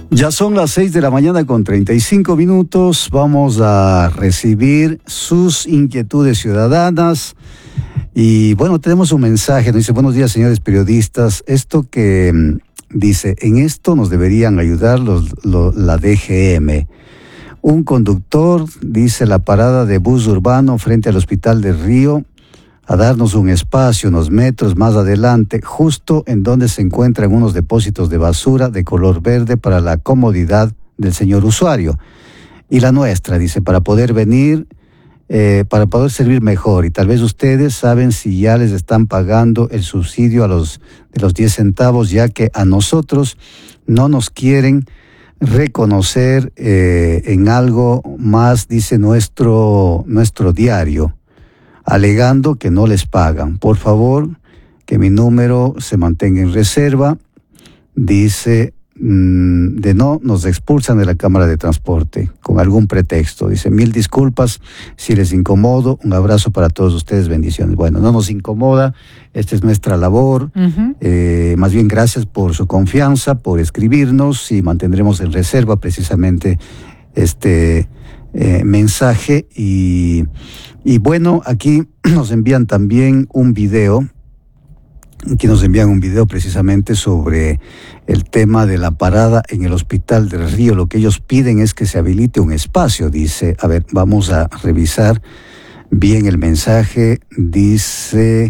Ya son las 6 de la mañana con 35 minutos. Vamos a recibir sus inquietudes ciudadanas. Y bueno, tenemos un mensaje. Nos dice: buenos días, señores periodistas. Esto que dice, en esto nos deberían ayudar la DGM. Un conductor, dice, la parada de bus urbano frente al Hospital del Río, a darnos un espacio, unos metros más adelante, justo en donde se encuentran unos depósitos de basura de color verde para la comodidad del señor usuario. Y la nuestra, dice, para poder venir, para poder servir mejor. Y tal vez ustedes saben si ya les están pagando el subsidio de los 10 centavos, ya que a nosotros no nos quieren reconocer en algo más, dice nuestro diario, alegando que no les pagan. Por favor, que mi número se mantenga en reserva. Dice, de no, nos expulsan de la Cámara de Transporte con algún pretexto. Dice, mil disculpas si les incomodo. Un abrazo para todos ustedes, bendiciones. Bueno, no nos incomoda, esta es nuestra labor. Más bien, gracias por su confianza, por escribirnos, y mantendremos en reserva precisamente este mensaje. Y bueno, aquí nos envían también un video. Aquí nos envían un video precisamente sobre el tema de la parada en el Hospital del Río. Lo que ellos piden es que se habilite un espacio. Dice, a ver, vamos a revisar bien el mensaje. Dice,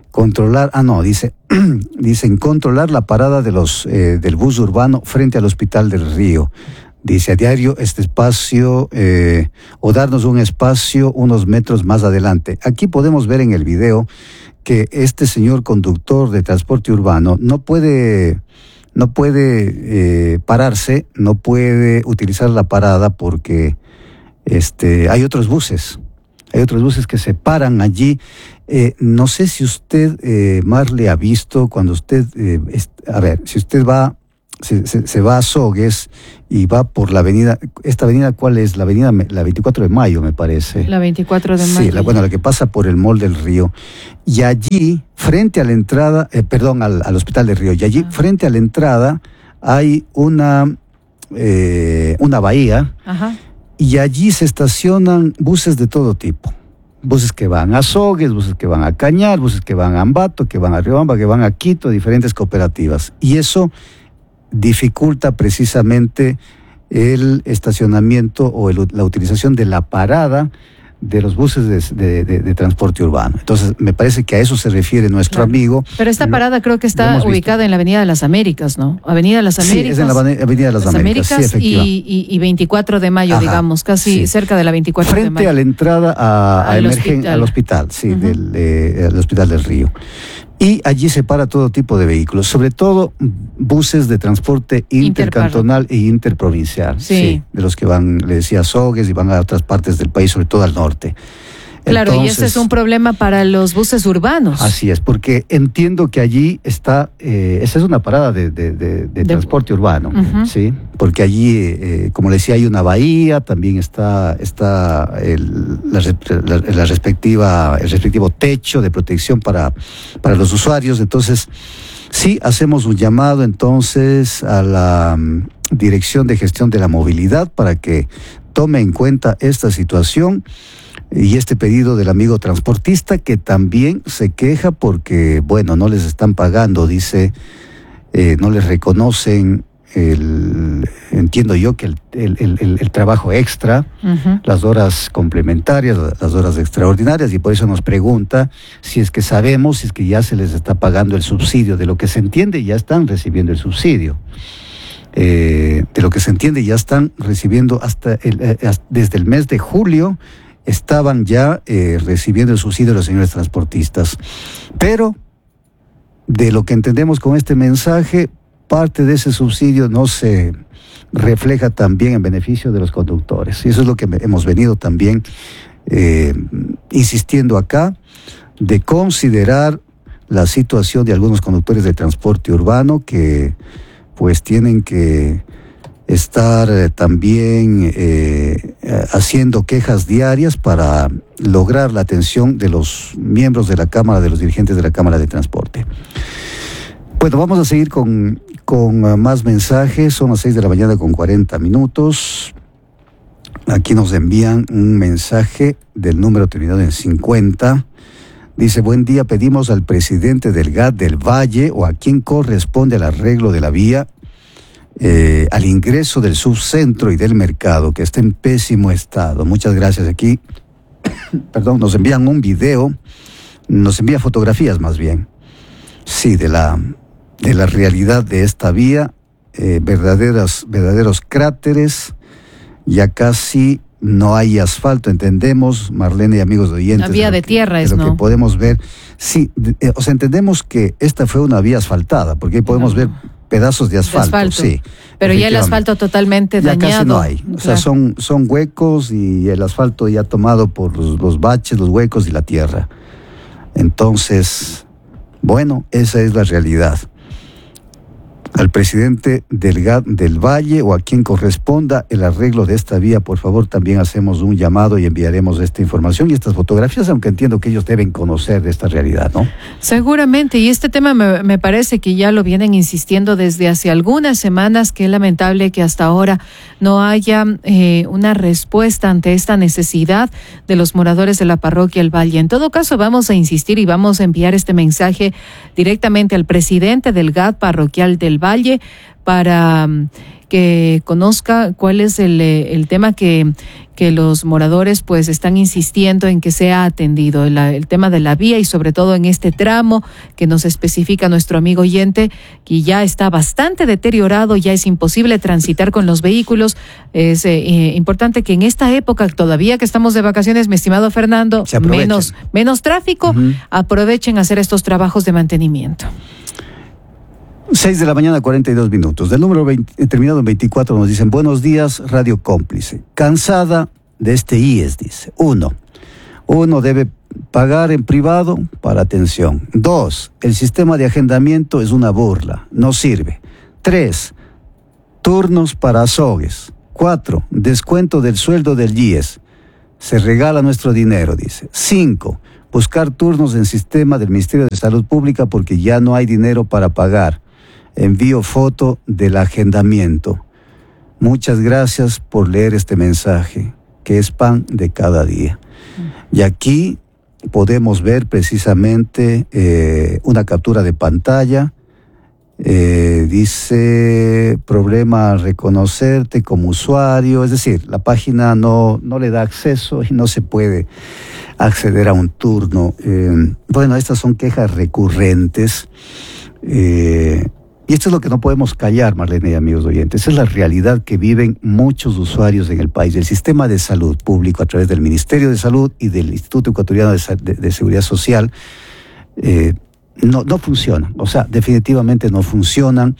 dicen controlar la parada de del bus urbano frente al Hospital del Río. Dice, a diario este espacio, o darnos un espacio unos metros más adelante. Aquí podemos ver en el video que este señor conductor de transporte urbano no puede pararse, no puede utilizar la parada porque hay otros buses que se paran allí. No sé si usted, Marle, ha visto cuando usted, si usted va, se va a Sogues y va por la avenida, esta avenida, ¿cuál es? La avenida, la 24 de Mayo, me parece. La 24 de Mayo. Sí, la que pasa por el Mall del Río. Y allí, frente a la entrada, al Hospital del Río, y allí, frente a la entrada, hay una bahía. Ajá. Y allí se estacionan buses de todo tipo. Buses que van a Sogues, buses que van a Cañar, buses que van a Ambato, que van a Riobamba, que van a Quito, diferentes cooperativas. Y eso dificulta precisamente el estacionamiento o la utilización de la parada de los buses de transporte urbano. Entonces, me parece que a eso se refiere nuestro amigo. Pero esta parada creo que está ubicada en la Avenida de las Américas, ¿no? Avenida de las Américas. Sí, es en la Avenida de las Américas, sí, efectivamente. Y 24 de Mayo, digamos, casi cerca de la 24 de Mayo. Frente a la entrada al hospital, sí, del Hospital del Río. Y allí se para todo tipo de vehículos, sobre todo buses de transporte intercantonal e interprovincial, sí, de los que van, le decía, a Sogues y van a otras partes del país, sobre todo al norte. Claro, entonces, y ese es un problema para los buses urbanos. Así es, porque entiendo que allí está, esa es una parada de transporte urbano, ¿sí? Porque allí, como le decía, hay una bahía, también está el respectivo techo de protección para los usuarios. Entonces, sí, hacemos un llamado entonces a la Dirección de Gestión de la Movilidad para que tome en cuenta esta situación y este pedido del amigo transportista, que también se queja porque, bueno, no les están pagando, dice, no les reconocen entiendo yo que el trabajo extra, las horas complementarias, las horas extraordinarias, y por eso nos pregunta si es que sabemos, si es que ya se les está pagando el subsidio. De lo que se entiende, ya están recibiendo el subsidio. De lo que se entiende, ya están recibiendo desde el mes de julio, estaban ya recibiendo el subsidio de los señores transportistas. Pero, de lo que entendemos con este mensaje, parte de ese subsidio no se refleja también en beneficio de los conductores. Y eso es lo que hemos venido también insistiendo acá, de considerar la situación de algunos conductores de transporte urbano que pues tienen que estar también haciendo quejas diarias para lograr la atención de los miembros de la Cámara, de los dirigentes de la Cámara de Transporte. Bueno, vamos a seguir con con más mensajes. Son las 6 de la mañana con 40 minutos. Aquí nos envían un mensaje del número terminado en 50. Dice: buen día, pedimos al presidente del GAD del Valle o a quien corresponde al arreglo de la vía, al ingreso del subcentro y del mercado, que está en pésimo estado. Muchas gracias. Aquí, perdón, nos envían un video, nos envía fotografías más bien, sí, de la realidad de esta vía, verdaderos cráteres, ya casi no hay asfalto, entendemos, Marlene y amigos oyentes. La vía de tierra es, ¿no? ¿no? Que podemos ver, sí, o sea, entendemos que esta fue una vía asfaltada, porque ahí podemos ver pedazos de asfalto, sí. Pero ya el asfalto totalmente ya dañado. Casi no hay, o sea, son huecos y el asfalto ya tomado por los baches, los huecos y la tierra. Entonces, bueno, esa es la realidad. Al presidente del GAD del Valle o a quien corresponda el arreglo de esta vía, por favor, también hacemos un llamado y enviaremos esta información y estas fotografías, aunque entiendo que ellos deben conocer de esta realidad, ¿no? Seguramente, y este tema me parece que ya lo vienen insistiendo desde hace algunas semanas, que es lamentable que hasta ahora no haya una respuesta ante esta necesidad de los moradores de la parroquia El Valle. En todo caso, vamos a insistir y vamos a enviar este mensaje directamente al presidente del GAD parroquial del Valle para que conozca cuál es el tema que los moradores pues están insistiendo en que sea atendido, el tema de la vía y sobre todo en este tramo que nos especifica nuestro amigo oyente, que ya está bastante deteriorado, ya es imposible transitar con los vehículos. Es importante que en esta época, todavía que estamos de vacaciones, mi estimado Fernando, menos tráfico, aprovechen a hacer estos trabajos de mantenimiento. 6 de la mañana, 42 minutos. Del número terminado en 24 nos dicen: buenos días, Radio Cómplice. Cansada de este IES, dice. Uno debe pagar en privado para atención. 2, el sistema de agendamiento es una burla, no sirve. 3, turnos para azogues. 4, descuento del sueldo del IES. Se regala nuestro dinero, dice. 5, buscar turnos en sistema del Ministerio de Salud Pública porque ya no hay dinero para pagar. Envío foto del agendamiento. Muchas gracias por leer este mensaje, que es pan de cada día. Y aquí podemos ver precisamente una captura de pantalla. Dice: problema reconocerte como usuario. Es decir, la página no le da acceso y no se puede acceder a un turno. Bueno, estas son quejas recurrentes. Y esto es lo que no podemos callar, Marlene y amigos oyentes. Esa es la realidad que viven muchos usuarios en el país. El sistema de salud público, a través del Ministerio de Salud y del Instituto Ecuatoriano de Seguridad Social, no funcionan. O sea, definitivamente no funcionan.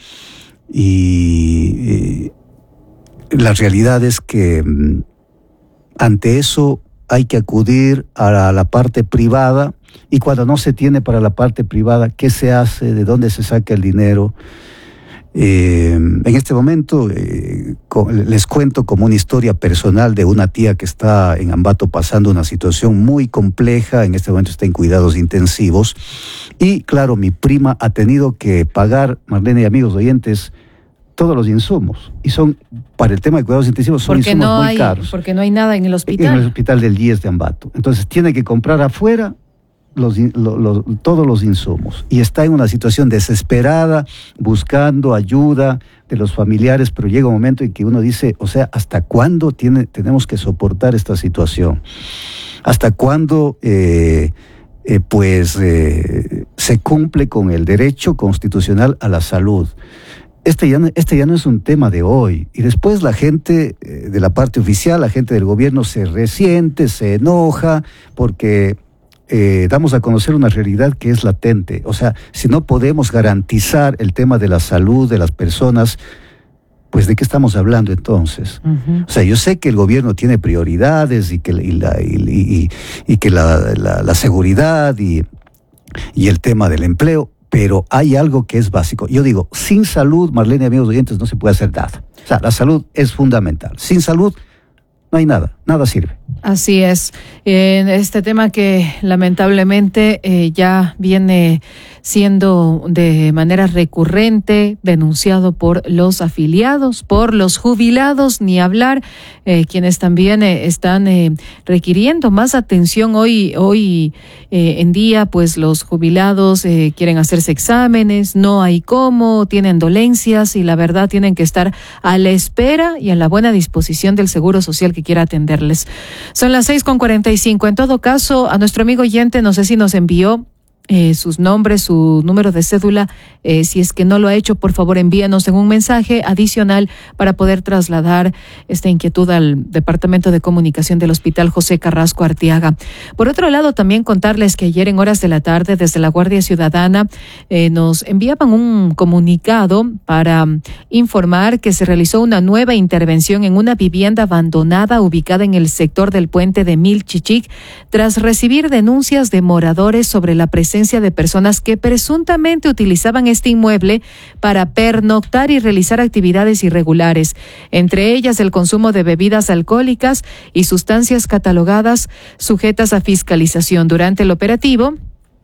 Y la realidad es que ante eso hay que acudir a la parte privada. Y cuando no se tiene para la parte privada, ¿qué se hace? ¿De dónde se saca el dinero? En este momento les cuento como una historia personal de una tía que está en Ambato pasando una situación muy compleja. En este momento está en cuidados intensivos. Y claro, mi prima ha tenido que pagar, Marlene y amigos oyentes, todos los insumos. Y son, para el tema de cuidados intensivos, son insumos muy caros. Porque no hay nada en el hospital. En el hospital del IES de Ambato. Entonces tiene que comprar afuera todos los insumos, y está en una situación desesperada buscando ayuda de los familiares, pero llega un momento en que uno dice, o sea, ¿hasta cuándo tenemos que soportar esta situación? ¿Hasta cuándo se cumple con el derecho constitucional a la salud? Este ya no es un tema de hoy. Y después la gente de la parte oficial, la gente del gobierno se resiente, se enoja, porque damos a conocer una realidad que es latente. O sea, si no podemos garantizar el tema de la salud de las personas, pues ¿de qué estamos hablando entonces? O sea, yo sé que el gobierno tiene prioridades y que la seguridad y el tema del empleo, pero hay algo que es básico. Yo digo, sin salud, Marlene y amigos oyentes, no se puede hacer nada. O sea, la salud es fundamental. Sin salud no hay nada. nada sirve. Así es. Este tema que lamentablemente ya viene siendo de manera recurrente denunciado por los afiliados, por los jubilados, ni hablar, quienes también están requiriendo más atención hoy en día, pues los jubilados quieren hacerse exámenes, no hay cómo, tienen dolencias y la verdad tienen que estar a la espera y a la buena disposición del Seguro Social que quiera atenderles. Son las 6:45. En todo caso, a nuestro amigo oyente, no sé si nos envió sus nombres, su número de cédula. Si es que no lo ha hecho, por favor envíenos en un mensaje adicional para poder trasladar esta inquietud al Departamento de Comunicación del Hospital José Carrasco Arteaga. Por otro lado, también contarles que ayer en horas de la tarde, desde la Guardia Ciudadana, nos enviaban un comunicado para informar que se realizó una nueva intervención en una vivienda abandonada ubicada en el sector del puente de Milchichic, tras recibir denuncias de moradores sobre la presencia de personas que presuntamente utilizaban este inmueble para pernoctar y realizar actividades irregulares, entre ellas el consumo de bebidas alcohólicas y sustancias catalogadas sujetas a fiscalización. Durante el operativo,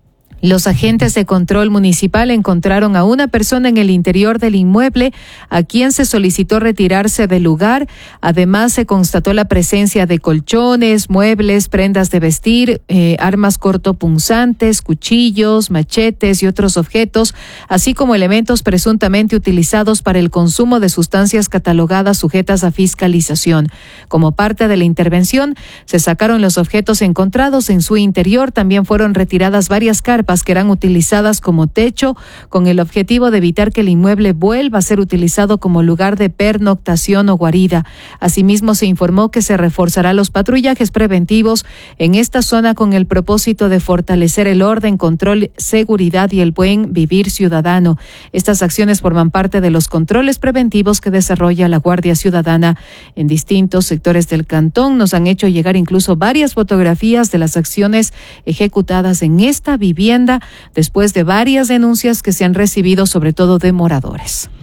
los agentes de control municipal encontraron a una persona en el interior del inmueble a quien se solicitó retirarse del lugar. Además, se constató la presencia de colchones, muebles, prendas de vestir, armas cortopunzantes, cuchillos, machetes y otros objetos, así como elementos presuntamente utilizados para el consumo de sustancias catalogadas sujetas a fiscalización. Como parte de la intervención, se sacaron los objetos encontrados en su interior. También fueron retiradas varias carpas que eran utilizadas como techo, con el objetivo de evitar que el inmueble vuelva a ser utilizado como lugar de pernoctación o guarida. Asimismo, se informó que se reforzará los patrullajes preventivos en esta zona con el propósito de fortalecer el orden, control, seguridad y el buen vivir ciudadano. Estas acciones forman parte de los controles preventivos que desarrolla la Guardia Ciudadana en distintos sectores del cantón. Nos han hecho llegar incluso varias fotografías de las acciones ejecutadas en esta vivienda después de varias denuncias que se han recibido, sobre todo de moradores.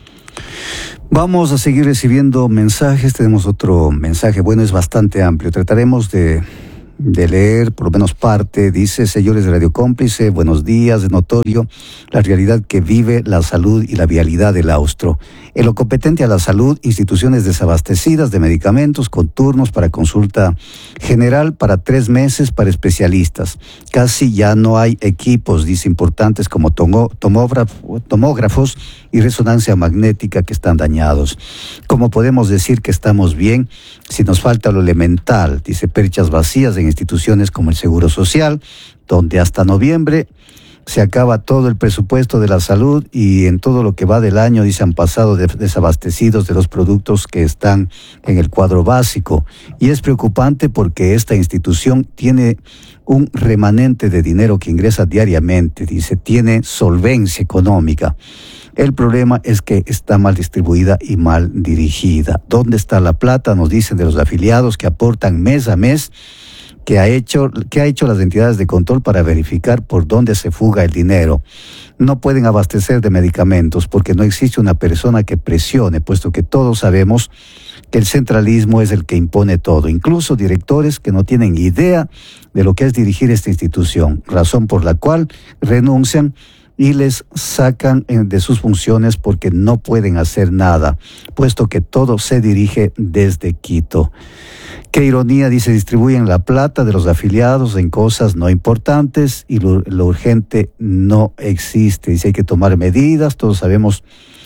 Vamos a seguir recibiendo mensajes. Tenemos otro mensaje, bueno, es bastante amplio. Trataremos de leer por lo menos parte. Dice: señores de Radio Cómplice, buenos días. Es notorio la realidad que vive la salud y la vialidad del Austro. En lo competente a la salud, instituciones desabastecidas de medicamentos con turnos para consulta general para 3 meses para especialistas. Casi ya no hay equipos, dice, importantes como tomógrafos y resonancia magnética que están dañados. ¿Cómo podemos decir que estamos bien si nos falta lo elemental? Dice: perchas vacías en instituciones como el Seguro Social, donde hasta noviembre se acaba todo el presupuesto de la salud y en todo lo que va del año, dice, han pasado desabastecidos de los productos que están en el cuadro básico. Y es preocupante porque esta institución tiene un remanente de dinero que ingresa diariamente, dice, tiene solvencia económica. El problema es que está mal distribuida y mal dirigida. ¿Dónde está la plata? Nos dicen de los afiliados que aportan mes a mes. ¿Qué ha hecho las entidades de control para verificar por dónde se fuga el dinero? No pueden abastecer de medicamentos porque no existe una persona que presione, puesto que todos sabemos que el centralismo es el que impone todo, incluso directores que no tienen idea de lo que es dirigir esta institución, razón por la cual renuncian y les sacan de sus funciones porque no pueden hacer nada, puesto que todo se dirige desde Quito. Qué ironía, dice, distribuyen la plata de los afiliados en cosas no importantes y lo urgente no existe. Dice, hay que tomar medidas, todos sabemos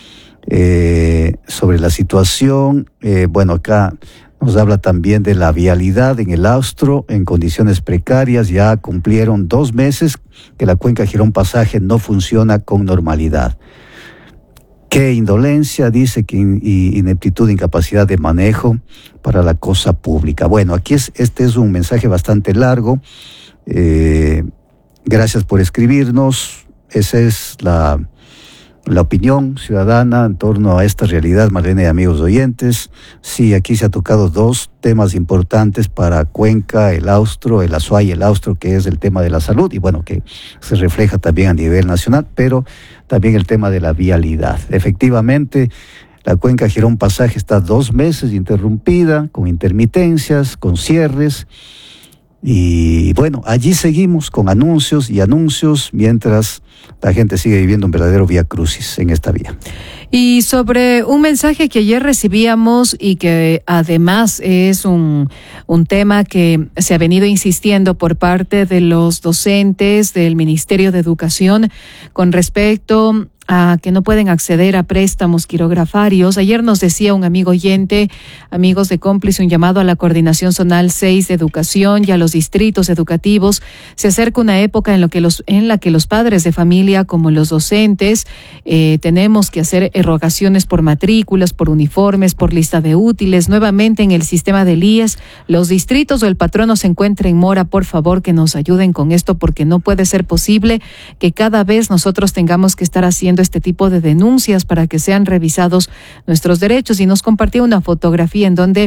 sobre la situación. Bueno, acá nos habla también de la vialidad en el Austro, en condiciones precarias. Ya cumplieron 2 meses que la cuenca Girón Pasaje no funciona con normalidad. Qué indolencia, dice, que ineptitud, incapacidad de manejo para la cosa pública. Bueno, aquí este es un mensaje bastante largo. Gracias por escribirnos. Esa es la opinión ciudadana en torno a esta realidad, Marlene y amigos oyentes. Sí, aquí se ha tocado 2 temas importantes para Cuenca, el Austro, el Azuay y el Austro, que es el tema de la salud y bueno, que se refleja también a nivel nacional, pero también el tema de la vialidad. Efectivamente, La cuenca Girón Pasaje está 2 meses interrumpida, con intermitencias, con cierres. Y bueno, allí seguimos con anuncios y anuncios mientras la gente sigue viviendo un verdadero vía crucis en esta vía. Y sobre un mensaje que ayer recibíamos y que además es un tema que se ha venido insistiendo por parte de los docentes del Ministerio de Educación con respecto a que no pueden acceder a préstamos quirografarios. Ayer nos decía un amigo oyente, amigos de Cómplice, un llamado a la Coordinación Zonal 6 de Educación y a los distritos educativos. Se acerca una época en la que los padres de familia, como los docentes, tenemos que hacer erogaciones por matrículas, por uniformes, por lista de útiles. Nuevamente en el sistema del IES, los distritos o el patrono se encuentra en mora. Por favor, que nos ayuden con esto, porque no puede ser posible que cada vez nosotros tengamos que estar haciendo este tipo de denuncias para que sean revisados nuestros derechos. Y nos compartió una fotografía en donde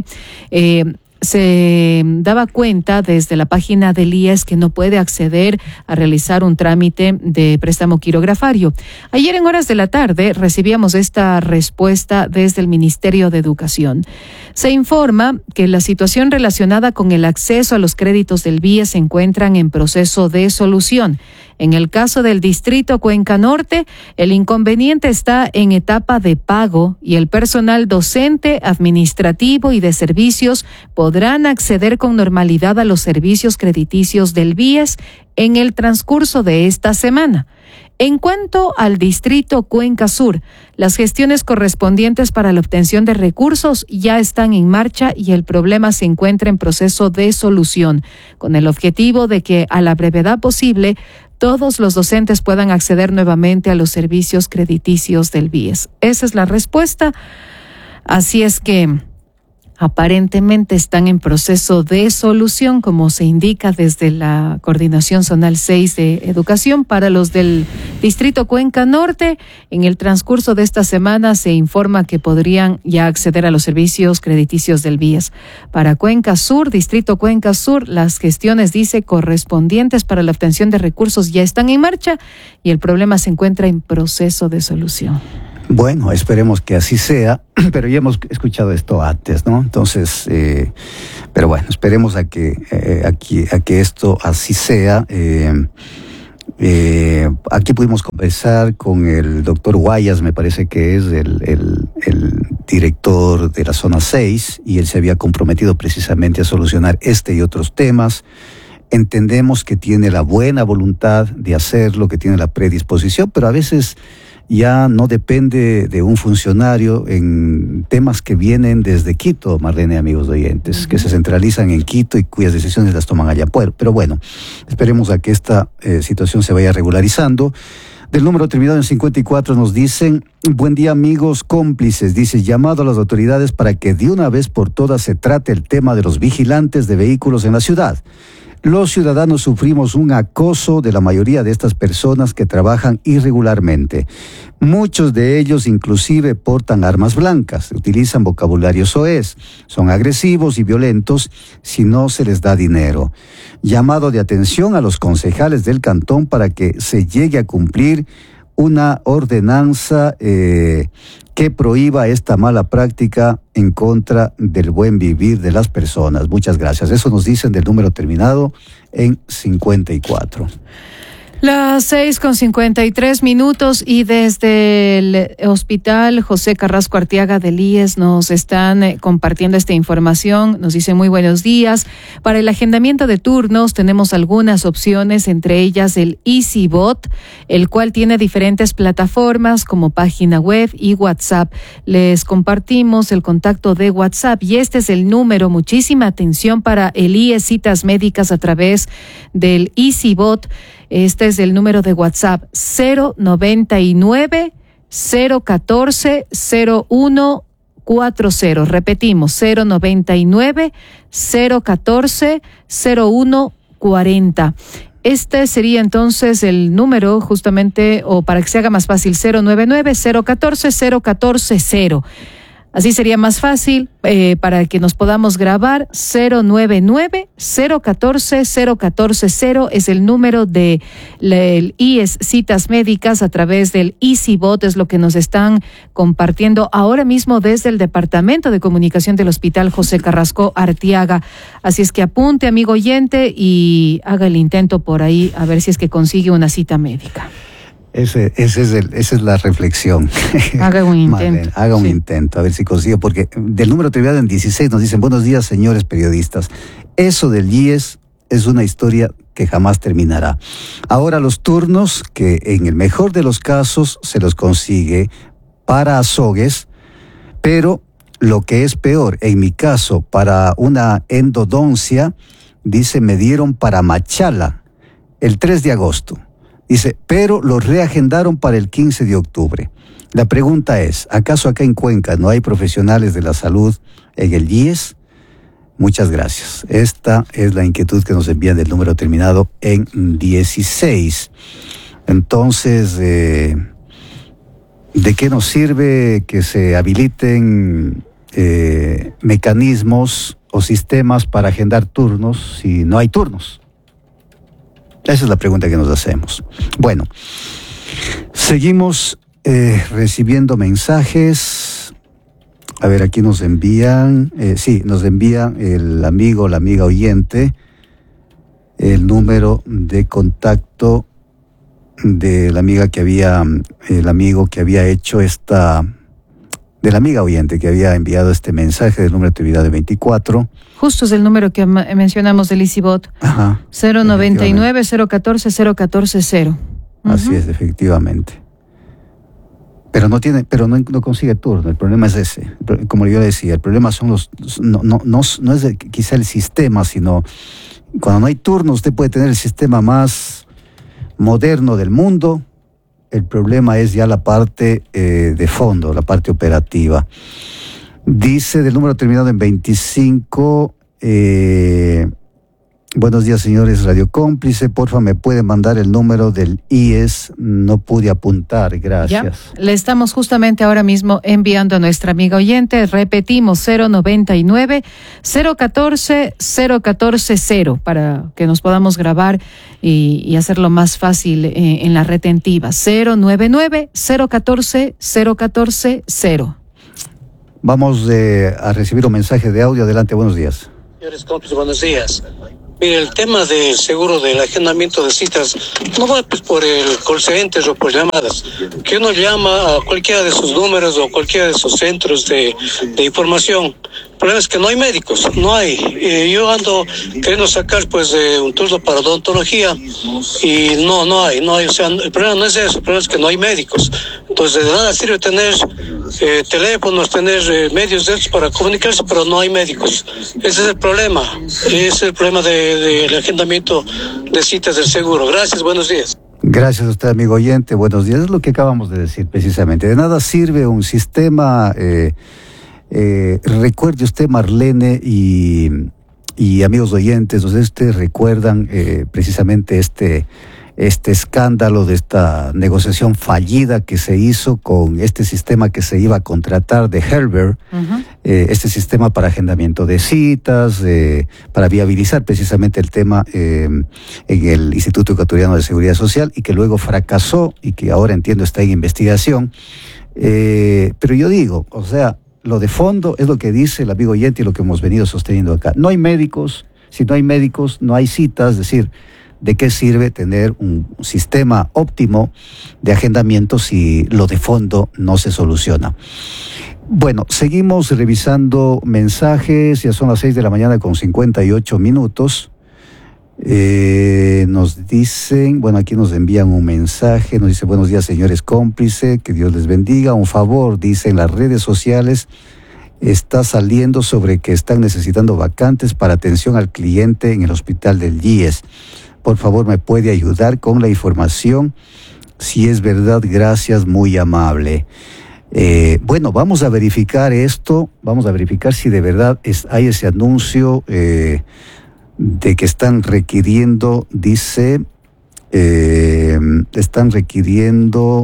se daba cuenta desde la página del IES que no puede acceder a realizar un trámite de préstamo quirografario. Ayer en horas de la tarde recibíamos esta respuesta desde el Ministerio de Educación. Se informa que la situación relacionada con el acceso a los créditos del BIE se encuentran en proceso de solución. En el caso del distrito Cuenca Norte, el inconveniente está en etapa de pago y el personal docente, administrativo y de servicios podrán acceder con normalidad a los servicios crediticios del BIES en el transcurso de esta semana. En cuanto al distrito Cuenca Sur, las gestiones correspondientes para la obtención de recursos ya están en marcha y el problema se encuentra en proceso de solución, con el objetivo de que a la brevedad posible todos los docentes puedan acceder nuevamente a los servicios crediticios del BIES. Esa es la respuesta. Así es que aparentemente están en proceso de solución, como se indica desde la Coordinación Zonal 6 de Educación. Para los del distrito Cuenca Norte, en el transcurso de esta semana se informa que podrían ya acceder a los servicios crediticios del BIES. Para Cuenca Sur, distrito Cuenca Sur, las gestiones, dice, correspondientes para la obtención de recursos ya están en marcha y el problema se encuentra en proceso de solución. Bueno, esperemos que así sea, pero ya hemos escuchado esto antes, ¿no? Entonces, pero bueno, esperemos a que esto así sea. Aquí pudimos conversar con el doctor Guayas, me parece que es el director de la zona 6, y él se había comprometido precisamente a solucionar este y otros temas. Entendemos que tiene la buena voluntad de hacerlo, que tiene la predisposición, pero a veces ya no depende de un funcionario en temas que vienen desde Quito, Marlene, amigos oyentes, que se centralizan en Quito y cuyas decisiones las toman allá. Pero bueno, esperemos a que esta situación se vaya regularizando. Del número terminado en 54 nos dicen: buen día, amigos cómplices. Dice: llamado a las autoridades para que de una vez por todas se trate el tema de los vigilantes de vehículos en la ciudad. Los ciudadanos sufrimos un acoso de la mayoría de estas personas que trabajan irregularmente. Muchos de ellos inclusive portan armas blancas, utilizan vocabulario soez, son agresivos y violentos si no se les da dinero. Llamado de atención a los concejales del cantón para que se llegue a cumplir una ordenanza que prohíba esta mala práctica en contra del buen vivir de las personas. Muchas gracias. Eso nos dicen del número terminado en 54. Las 6:53 y desde el Hospital José Carrasco Arteaga del IES nos están compartiendo esta información. Nos dicen: muy buenos días. Para el agendamiento de turnos tenemos algunas opciones, entre ellas el EasyBot, el cual tiene diferentes plataformas como página web y WhatsApp. Les compartimos el contacto de WhatsApp y este es el número. Muchísima atención para el IES citas médicas a través del EasyBot. Este es el número de WhatsApp: 099 014 0140. Repetimos: 099 014 0140. Este sería entonces el número, justamente, o para que se haga más fácil, 099 014 0140. Así sería más fácil para que nos podamos grabar. 099-014-014-0 es el número del IES Citas Médicas a través del EasyBot, es lo que nos están compartiendo ahora mismo desde el Departamento de Comunicación del Hospital José Carrasco Artiaga. Así es que apunte, amigo oyente, y haga el intento por ahí a ver si es que consigue una cita médica. Esa es la reflexión. Haga un intento. Marlene, haga un intento, a ver si consigue, porque del número terminado en 16 nos dicen: buenos días, señores periodistas. Eso del IES es una historia que jamás terminará. Ahora los turnos, que en el mejor de los casos se los consigue para azogues, pero lo que es peor, en mi caso, para una endodoncia, dice, me dieron para Machala el 3 de agosto. Dice, pero lo reagendaron para el 15 de octubre. La pregunta es, ¿acaso acá en Cuenca no hay profesionales de la salud en el IES? Muchas gracias. Esta es la inquietud que nos envían del número terminado en 16. Entonces, ¿de qué nos sirve que se habiliten mecanismos o sistemas para agendar turnos si no hay turnos? Esa es la pregunta que nos hacemos. Bueno, seguimos recibiendo mensajes. A ver, aquí nos envían, nos envía el amigo, la amiga oyente, el número de contacto de la amiga que había, el amigo que había hecho de la amiga oyente que había enviado este mensaje del número de actividad de 24. Justo es el número que mencionamos del EasyBot. Ajá. 099-014-014-0. Así es, efectivamente. Pero no consigue turno. El problema es ese. Como yo decía, el problema son no es quizá el sistema, sino cuando no hay turno, usted puede tener el sistema más moderno del mundo. El problema es ya la parte de fondo, la parte operativa. Dice del número terminado en 25, buenos días, señores Radio Cómplice, porfa, me puede mandar el número del IES, no pude apuntar, gracias. Ya, le estamos justamente ahora mismo enviando a nuestra amiga oyente, repetimos, 099-014-014-0, para que nos podamos grabar y hacerlo más fácil en la retentiva, 099-014-014-0. Vamos a recibir un mensaje de audio. Adelante, buenos días. Señores cómplices, buenos días. Mire, el tema del seguro del agendamiento de citas no va pues por el call center o por llamadas. Que uno llama a cualquiera de sus números o cualquiera de sus centros de información. El problema es que no hay médicos, no hay. Yo ando queriendo sacar pues un turno para odontología y no hay. O sea, el problema no es eso, el problema es que no hay médicos. Entonces de nada sirve tener teléfonos, tener medios de estos para comunicarse, pero no hay médicos. Ese es el problema. Ese es el problema del agendamiento de citas del seguro. Gracias, buenos días. Gracias a usted, amigo oyente. Buenos días. Es lo que acabamos de decir precisamente. De nada sirve un sistema. Recuerde usted, Marlene y amigos oyentes, ustedes recuerdan precisamente este escándalo de esta negociación fallida que se hizo con este sistema que se iba a contratar de Herbert, este sistema para agendamiento de citas, para viabilizar precisamente el tema en el Instituto Ecuatoriano de Seguridad Social, y que luego fracasó y que ahora entiendo está en investigación. Pero yo digo, o sea, lo de fondo es lo que dice el amigo oyente y lo que hemos venido sosteniendo acá. No hay médicos, si no hay médicos, no hay citas, es decir, ¿de qué sirve tener un sistema óptimo de agendamiento si lo de fondo no se soluciona? Bueno, seguimos revisando mensajes, ya son las 6 de la mañana con 58 minutos. Nos dicen, bueno, aquí nos envían un mensaje, nos dice: buenos días, señores cómplices, que Dios les bendiga. Un favor, dice, en las redes sociales está saliendo sobre que están necesitando vacantes para atención al cliente en el hospital del IES. Por favor, ¿me puede ayudar con la información? Si es verdad, gracias, muy amable. Bueno, vamos a verificar esto, vamos a verificar si de verdad hay ese anuncio de que están requiriendo, dice, están requiriendo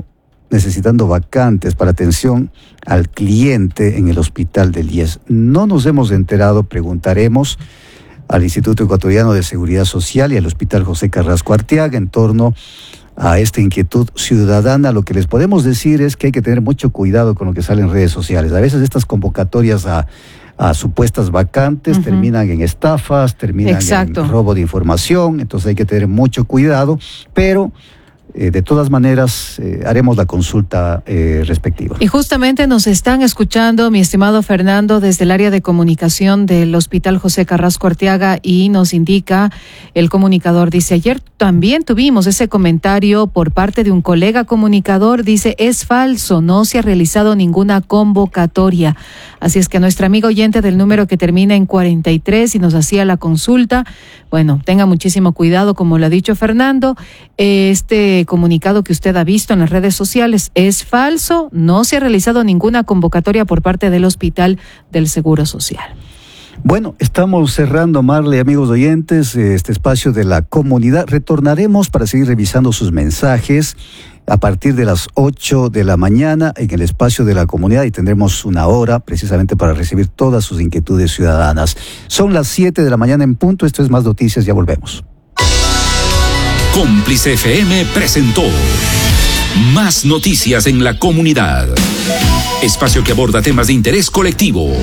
necesitando vacantes para atención al cliente en el hospital del IES. No nos hemos enterado, preguntaremos al Instituto Ecuatoriano de Seguridad Social y al Hospital José Carrasco Arteaga en torno a esta inquietud ciudadana. Lo que les podemos decir es que hay que tener mucho cuidado con lo que sale en redes sociales. A veces estas convocatorias a supuestas vacantes terminan en estafas, terminan en robo de información, entonces hay que tener mucho cuidado, pero de todas maneras haremos la consulta respectiva. Y justamente nos están escuchando, mi estimado Fernando, desde el área de comunicación del Hospital José Carrasco Arteaga, y nos indica el comunicador, dice, ayer también tuvimos ese comentario por parte de un colega comunicador, dice, es falso, no se ha realizado ninguna convocatoria. Así es que nuestra amiga oyente del número que termina en 43 y nos hacía la consulta, bueno, tenga muchísimo cuidado, como lo ha dicho Fernando, este comunicado que usted ha visto en las redes sociales es falso, no se ha realizado ninguna convocatoria por parte del Hospital del Seguro Social. Bueno, estamos cerrando, Marley, amigos oyentes, este espacio de la comunidad. Retornaremos para seguir revisando sus mensajes a partir de las 8 de la mañana en el espacio de la comunidad, y tendremos una hora precisamente para recibir todas sus inquietudes ciudadanas. Son las 7 de la mañana en punto, esto es Más Noticias, ya volvemos. Cómplice FM presentó Más Noticias en la Comunidad. Espacio que aborda temas de interés colectivo.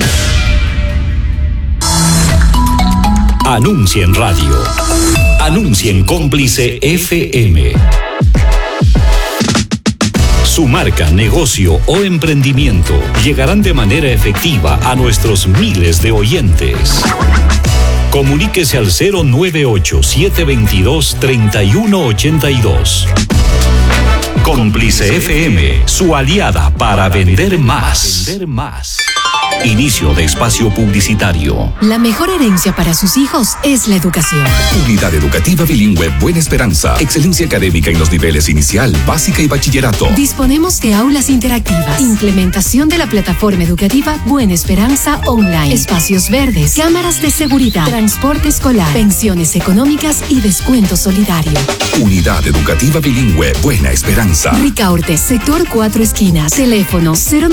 Anuncia en radio. Anuncia en Cómplice FM. Su marca, negocio o emprendimiento llegarán de manera efectiva a nuestros miles de oyentes. Comuníquese al 098-722-3182. Cómplice FM, su aliada para vender más. Inicio de espacio publicitario. La mejor herencia para sus hijos es la educación. Unidad Educativa Bilingüe Buena Esperanza. Excelencia académica en los niveles inicial, básica y bachillerato. Disponemos de aulas interactivas, implementación de la plataforma educativa Buena Esperanza Online, espacios verdes, cámaras de seguridad, transporte escolar, pensiones económicas y descuento solidario. Unidad Educativa Bilingüe Buena Esperanza. Ricaurte, sector 4 esquinas. Teléfono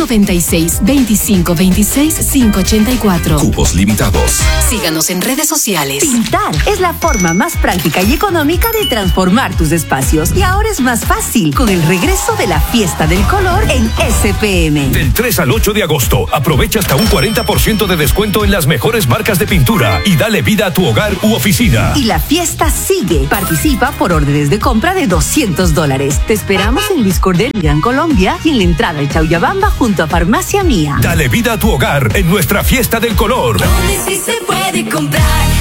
096-2526-584. Cupos limitados. Síganos en redes sociales. Pintar es la forma más práctica y económica de transformar tus espacios. Y ahora es más fácil con el regreso de la Fiesta del Color en SPM. Del 3 al 8 de agosto, aprovecha hasta un 40% de descuento en las mejores marcas de pintura y dale vida a tu hogar u oficina. Y la fiesta sigue. Participa por órdenes de compra de $200. Te esperamos en Luis Cordero, Gran Colombia, y en la entrada de Chauyabamba junto a Farmacia Mía. Dale vida a tu hogar en nuestra Fiesta del Color. Donde sí se puede comprar.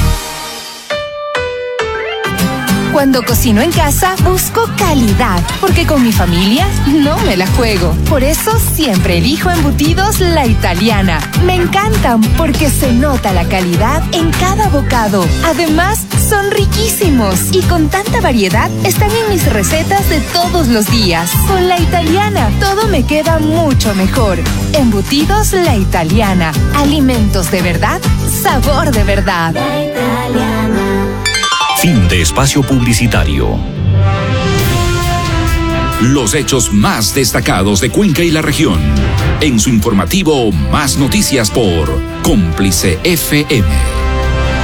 Cuando cocino en casa, busco calidad, porque con mi familia no me la juego. Por eso siempre elijo embutidos La Italiana. Me encantan porque se nota la calidad en cada bocado. Además, son riquísimos y con tanta variedad están en mis recetas de todos los días. Con La Italiana, todo me queda mucho mejor. Embutidos La Italiana. Alimentos de verdad, sabor de verdad. La Italiana. Fin de espacio publicitario. Los hechos más destacados de Cuenca y la región. En su informativo Más Noticias por Cómplice FM.